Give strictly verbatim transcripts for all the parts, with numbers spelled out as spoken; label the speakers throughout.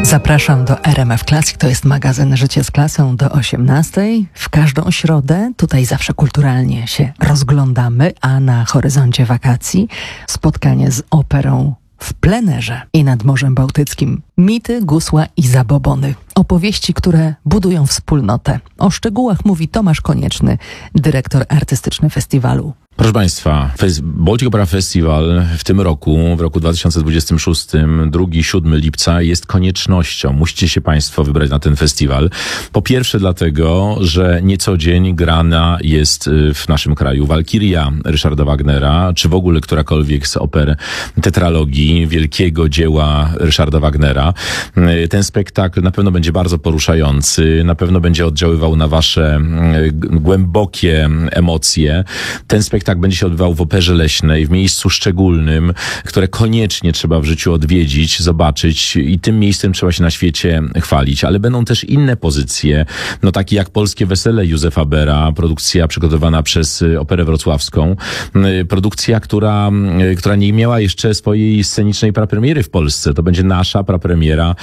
Speaker 1: Zapraszam do R M F Classic, to jest magazyn Życie z klasą do osiemnastej. W każdą środę, tutaj zawsze kulturalnie się rozglądamy, a na horyzoncie wakacji spotkanie z operą w plenerze i nad Morzem Bałtyckim. Mity, gusła i zabobony. Opowieści, które budują wspólnotę. O szczegółach mówi Tomasz Konieczny, dyrektor artystyczny festiwalu.
Speaker 2: Proszę Państwa, Baltic Opera Festival w tym roku, w roku dwa tysiące dwudziestym szóstym, drugiego siódmego lipca jest koniecznością. Musicie się Państwo wybrać na ten festiwal. Po pierwsze dlatego, że nie co dzień grana jest w naszym kraju Walkiria Ryszarda Wagnera, czy w ogóle którakolwiek z oper tetralogii wielkiego dzieła Ryszarda Wagnera. Ten spektakl na pewno będzie bardzo poruszający, na pewno będzie oddziaływał na Wasze głębokie emocje. Ten spektakl tak będzie się odbywał w Operze Leśnej, w miejscu szczególnym, które koniecznie trzeba w życiu odwiedzić, zobaczyć i tym miejscem trzeba się na świecie chwalić. Ale będą też inne pozycje, no takie jak Polskie Wesele Józefa Bera, produkcja przygotowana przez Operę Wrocławską, produkcja, która, która nie miała jeszcze swojej scenicznej prapremiery w Polsce. To będzie nasza prapremiera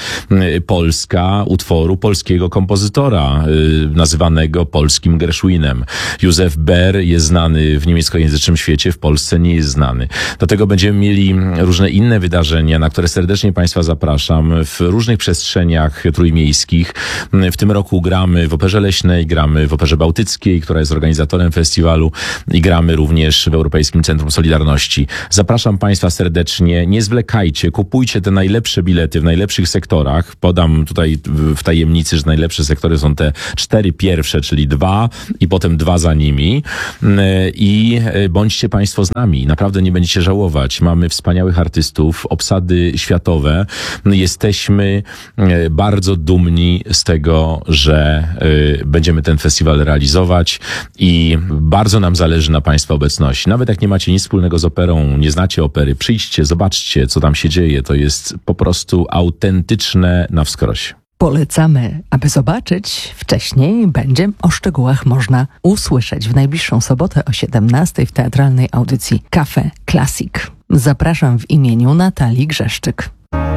Speaker 2: polska utworu polskiego kompozytora, nazywanego polskim Gershwinem. Józef Ber jest znany w niemieckim języcznym świecie, w Polsce nie jest znany. Do tego będziemy mieli różne inne wydarzenia, na które serdecznie Państwa zapraszam w różnych przestrzeniach trójmiejskich. W tym roku gramy w Operze Leśnej, gramy w Operze Bałtyckiej, która jest organizatorem festiwalu i gramy również w Europejskim Centrum Solidarności. Zapraszam Państwa serdecznie, nie zwlekajcie, kupujcie te najlepsze bilety w najlepszych sektorach. Podam tutaj w tajemnicy, że najlepsze sektory są te cztery pierwsze, czyli dwa i potem dwa za nimi. I bądźcie Państwo z nami. Naprawdę nie będziecie żałować. Mamy wspaniałych artystów, obsady światowe. Jesteśmy bardzo dumni z tego, że będziemy ten festiwal realizować i bardzo nam zależy na Państwa obecności. Nawet jak nie macie nic wspólnego z operą, nie znacie opery, przyjdźcie, zobaczcie, co tam się dzieje. To jest po prostu autentyczne na wskroś.
Speaker 1: Polecamy, aby zobaczyć wcześniej. Będzie o szczegółach można usłyszeć w najbliższą sobotę o siedemnastej w teatralnej audycji Cafe Classic. Zapraszam w imieniu Natalii Grzeszczyk.